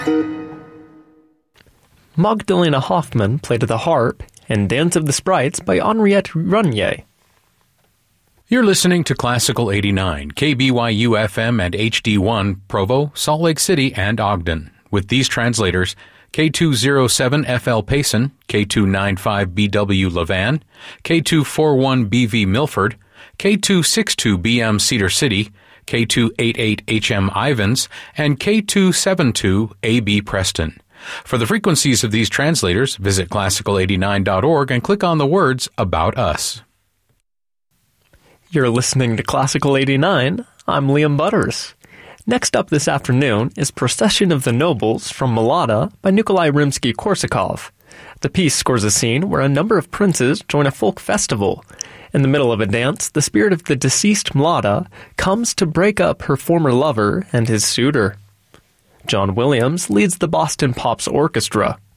Magdalena Hoffman played the harp in Dance of the Sprites by Henriette Runye. You're listening to Classical 89, KBYU-FM and HD1, Provo, Salt Lake City, and Ogden. With these translators, K207FL Payson, K295BW Levan, K241BV Milford, K262BM Cedar City, K288HM Ivans, and K272AB Preston. For the frequencies of these translators, visit classical89.org and click on the words About Us. You're listening to Classical 89. I'm Liam Butters. Next up this afternoon is Procession of the Nobles from Mlada by Nikolai Rimsky-Korsakov. The piece scores a scene where a number of princes join a folk festival. In the middle of a dance, the spirit of the deceased Mlada comes to break up her former lover and his suitor. John Williams leads the Boston Pops Orchestra.